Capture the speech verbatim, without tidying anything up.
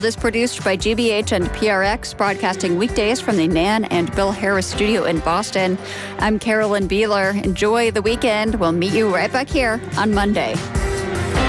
is produced by G B H and P R X, broadcasting weekdays from the Nan and Bill Harris studio in Boston. I'm Carolyn Beeler. Enjoy the weekend. We'll meet you right back here on Monday.